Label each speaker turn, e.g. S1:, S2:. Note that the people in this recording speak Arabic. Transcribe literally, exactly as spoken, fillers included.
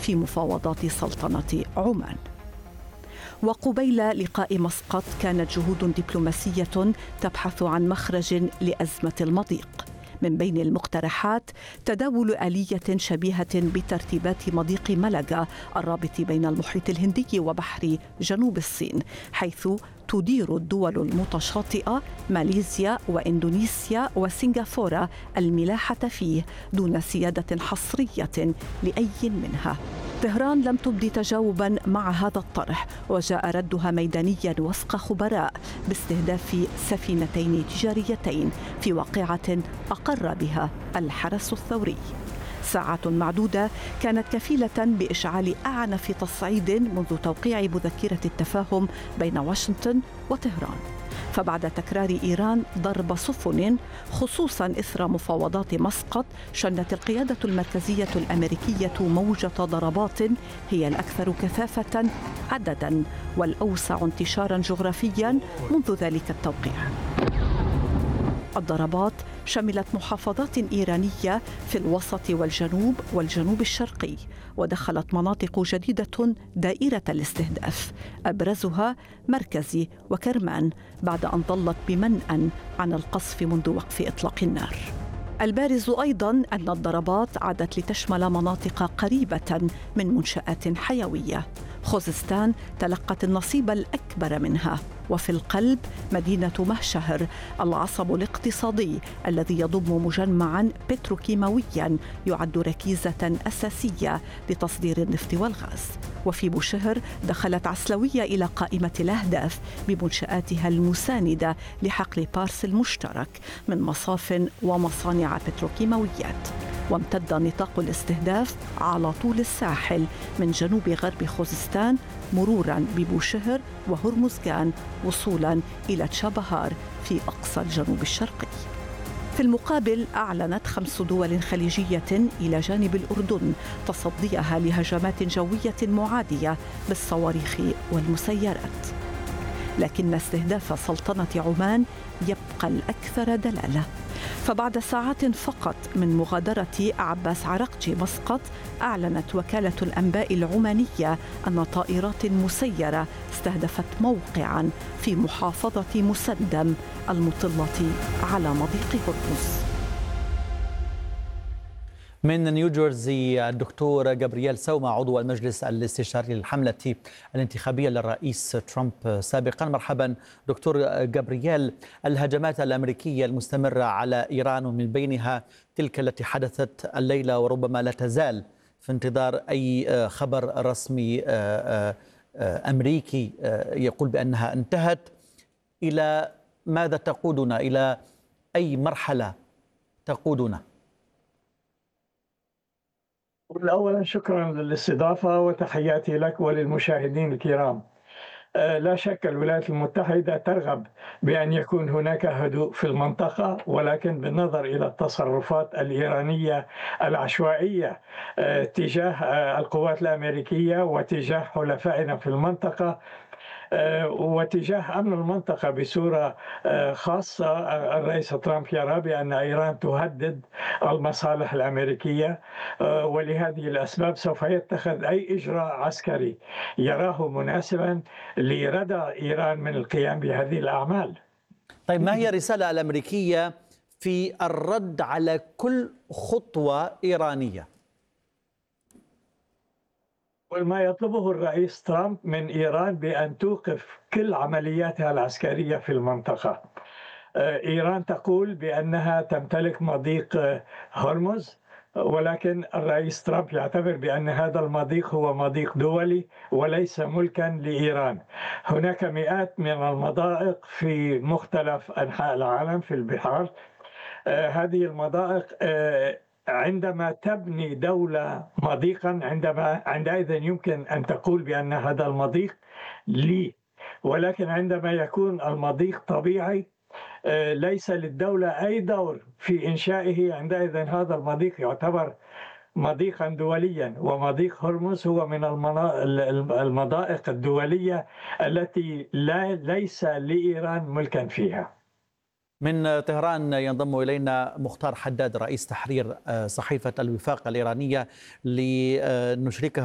S1: في مفاوضات سلطنة عمان. وقبيل لقاء مسقط كانت جهود دبلوماسية تبحث عن مخرج لأزمة المضيق. من بين المقترحات تداول آلية شبيهة بترتيبات مضيق ملقا الرابط بين المحيط الهندي وبحر جنوب الصين، حيث تدير الدول المتشاطئة ماليزيا وإندونيسيا وسنغافورة الملاحة فيه دون سيادة حصرية لأي منها. طهران لم تبدي تجاوبا مع هذا الطرح، وجاء ردها ميدانيا وفق خبراء باستهداف سفينتين تجاريتين في واقعة أقر بها الحرس الثوري. ساعات معدودة كانت كفيلة بإشعال أعنف تصعيد منذ توقيع مذكرة التفاهم بين واشنطن وطهران. فبعد تكرار إيران ضرب سفن خصوصا إثر مفاوضات مسقط، شنت القيادة المركزية الأمريكية موجة ضربات هي الأكثر كثافة عددا والأوسع انتشارا جغرافيا منذ ذلك التوقيع. الضربات شملت محافظات إيرانية في الوسط والجنوب والجنوب الشرقي، ودخلت مناطق جديدة دائرة الاستهداف، أبرزها مركزي وكرمان، بعد أن ظلت بمنأى عن القصف منذ وقف إطلاق النار. البارز أيضاً أن الضربات عادت لتشمل مناطق قريبة من منشآت حيوية. خوزستان تلقت النصيب الأكبر منها، وفي القلب مدينة مهشهر العصب الاقتصادي الذي يضم مجمعاً بتروكيماوياً يعد ركيزة أساسية لتصدير النفط والغاز. وفي بوشهر دخلت عسلوية إلى قائمة الأهداف بمنشآتها المساندة لحقل بارس المشترك من مصاف ومصانع بتروكيماويات. وامتد نطاق الاستهداف على طول الساحل من جنوب غرب خوزستان مرورا ببوشهر وهرمزغان وصولا إلى تشابهار في أقصى الجنوب الشرقي. في المقابل أعلنت خمس دول خليجية إلى جانب الأردن تصديها لهجمات جوية معادية بالصواريخ والمسيرات. لكن استهداف سلطنة عمان يبقى الأكثر دلالة، فبعد ساعات فقط من مغادرة عباس عراقجي مسقط، أعلنت وكالة الأنباء العمانية أن طائرات مسيرة استهدفت موقعاً في محافظة مسندم المطلة على مضيق هرمز.
S2: من نيوجيرسي الدكتور جابرييل سوما، عضو المجلس الاستشاري للحملة الانتخابية للرئيس ترامب سابقا. مرحبا دكتور جابرييل. الهجمات الأمريكية المستمرة على إيران ومن بينها تلك التي حدثت الليلة وربما لا تزال في انتظار أي خبر رسمي أمريكي يقول بأنها انتهت، إلى ماذا تقودنا؟ إلى أي مرحلة تقودنا؟
S3: أولا شكرا للاستضافة وتحياتي لك وللمشاهدين الكرام. لا شك الولايات المتحدة ترغب بأن يكون هناك هدوء في المنطقة، ولكن بالنظر إلى التصرفات الإيرانية العشوائية تجاه القوات الأمريكية وتجاه حلفائنا في المنطقة واتجاه أمن المنطقة بصورة خاصة، الرئيس ترامب يرى بأن إيران تهدد المصالح الأمريكية، ولهذه الأسباب سوف يتخذ أي إجراء عسكري يراه مناسبا لردع إيران من القيام بهذه الأعمال.
S2: طيب، ما هي الرسالة الأمريكية في الرد على كل خطوة إيرانية؟
S3: وما يطلبه الرئيس ترامب من إيران بأن توقف كل عملياتها العسكرية في المنطقة. إيران تقول بأنها تمتلك مضيق هرمز، ولكن الرئيس ترامب يعتبر بأن هذا المضيق هو مضيق دولي وليس ملكا لإيران. هناك مئات من المضائق في مختلف أنحاء العالم في البحار. هذه المضائق عندما تبني دولة مضيقا، عندما عندئذ يمكن أن تقول بأن هذا المضيق لي، ولكن عندما يكون المضيق طبيعي ليس للدولة أي دور في إنشائه، عندئذ هذا المضيق يعتبر مضيقا دوليا. ومضيق هرمز هو من المضائق الدولية التي لا ليس لإيران ملكا فيها.
S2: من طهران ينضم إلينا مختار حداد، رئيس تحرير صحيفة الوفاق الإيرانية، لنشركه